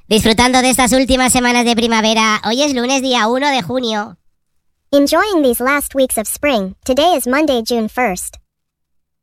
Disfrutando de estas últimas semanas de primavera, hoy es lunes día 1 de junio. Enjoying these last weeks of spring, today is Monday, June 1st.